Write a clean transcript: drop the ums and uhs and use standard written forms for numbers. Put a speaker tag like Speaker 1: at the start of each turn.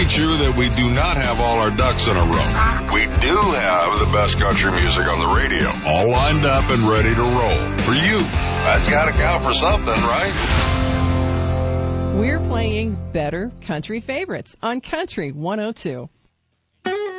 Speaker 1: true that we do not have all our ducks in a row. We do have the best country music on the radio, all lined up and ready to roll. For you, that's got to count for something, right?
Speaker 2: We're playing Better Country Favorites on Country 102.